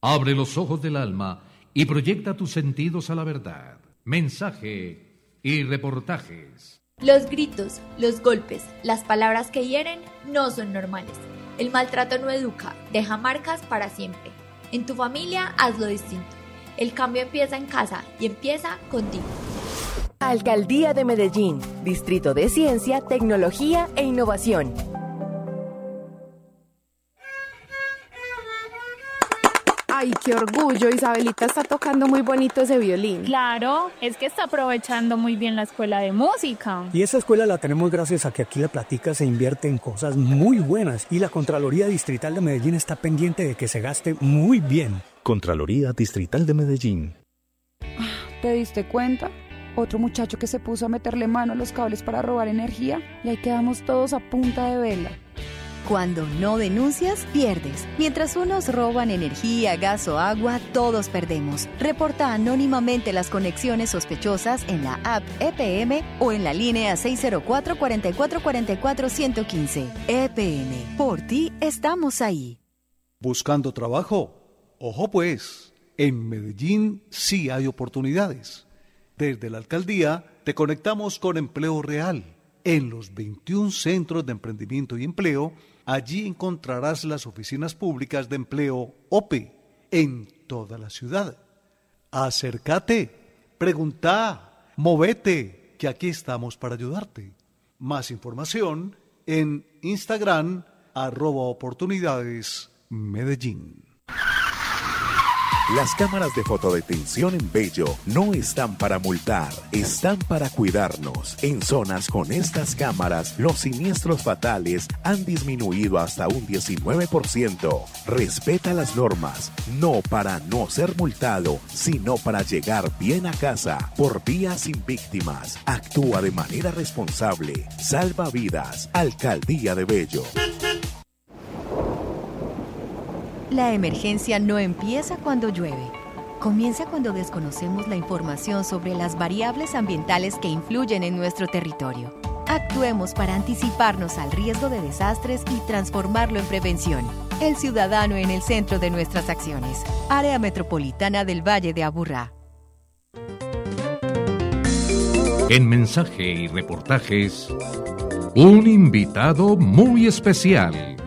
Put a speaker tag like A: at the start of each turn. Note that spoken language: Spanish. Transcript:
A: Abre los ojos del alma y proyecta tus sentidos a la verdad. Mensaje y reportajes.
B: Los gritos, los golpes, las palabras que hieren no son normales. El maltrato no educa, deja marcas para siempre. En tu familia, hazlo distinto. El cambio empieza en casa y empieza contigo.
C: Alcaldía de Medellín, Distrito de Ciencia, Tecnología e Innovación.
D: Ay, qué orgullo, Isabelita está tocando muy bonito ese violín.
E: Claro, es que está aprovechando muy bien la escuela de música.
F: Y esa escuela la tenemos gracias a que aquí la platica se invierte en cosas muy buenas y la Contraloría Distrital de Medellín está pendiente de que se gaste muy bien.
G: Contraloría Distrital de Medellín.
H: ¿Te diste cuenta? Otro muchacho que se puso a meterle mano a los cables para robar energía y ahí quedamos todos a punta de vela.
I: Cuando no denuncias, pierdes. Mientras unos roban energía, gas o agua, todos perdemos. Reporta anónimamente las conexiones sospechosas en la app EPM o en la línea 604-4444-115. EPM, por ti estamos ahí.
J: ¿Buscando trabajo? Ojo pues, en Medellín sí hay oportunidades. Desde la alcaldía te conectamos con Empleo Real. En los 21 centros de emprendimiento y empleo, allí encontrarás las oficinas públicas de empleo OPE en toda la ciudad. Acércate, pregunta, movete, que aquí estamos para ayudarte. Más información en Instagram, @oportunidadesmedellín.
K: Las cámaras de fotodetención en Bello no están para multar, están para cuidarnos. En zonas con estas cámaras, los siniestros fatales han disminuido hasta un 19%. Respeta las normas, no para no ser multado, sino para llegar bien a casa, por vías sin víctimas. Actúa de manera responsable. Salva vidas. Alcaldía de Bello.
I: La emergencia no empieza cuando llueve. Comienza cuando desconocemos la información sobre las variables ambientales que influyen en nuestro territorio. Actuemos para anticiparnos al riesgo de desastres y transformarlo en prevención. El ciudadano en el centro de nuestras acciones. Área Metropolitana del Valle de Aburrá.
A: En mensaje y reportajes, un invitado muy especial.